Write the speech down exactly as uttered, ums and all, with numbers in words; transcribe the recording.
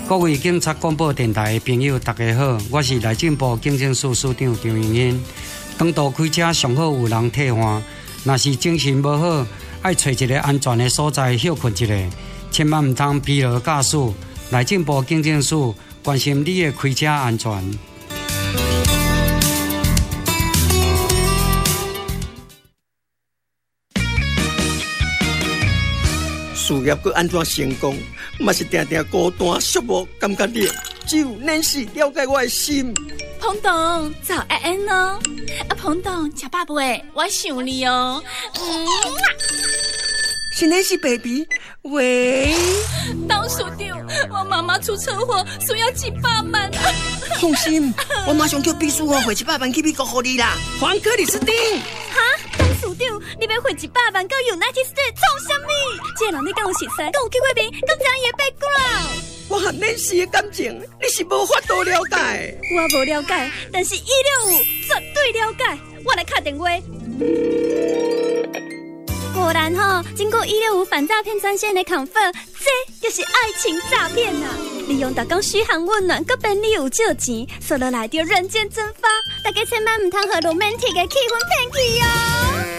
各位警察广播电台的朋友，大家好，我是内政部警政署署长张荣英。长途开车上好有人替换，若是精神无好，爱找一个安全的所在休困一下，千万唔通疲劳驾驶。内政部警政署关心你的开车安全。 事业搁安怎成功，嘛是定定孤单寂寞，感觉你只有恁是了解我的心。 彭董，早安安哦！啊，彭董，吃饱未？我想你哦。嗯， 是恁是 baby， 喂， 董事长，我妈妈出车祸，需要几百万啊！ 放心，我马上叫秘书哦，汇一百万去美国给你啦。黄克里斯汀， 哈，董事长，你要汇一百万到 United States 创什么？这个人你敢有熟悉？敢有去过面？敢知伊的 background？ 我和恁是的感情，你是无法度了解。 我无了解，但是一六五绝对了解。我来打电话。果然吼，经过一六五反诈骗专线的 confirm， 这就是爱情诈骗呐！利用大家嘘寒问暖，搁便利有借钱，说落来就人间蒸发。大家千万唔通和 romantic 的气氛骗去哦。